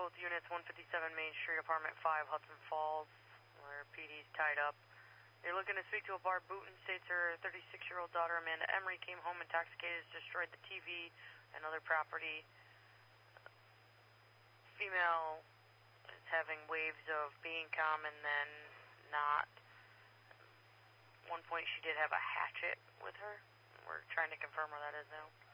both units, 157 Main Street, apartment 5, Hudson Falls, where PD's tied up. You're looking to speak to a Barb Booten, states her 36-year-old daughter, Amanda Emery, came home intoxicated, destroyed the TV and other property. Female is having waves of being calm and then not. At one point she did have a hatchet with her. We're trying to confirm where that is now.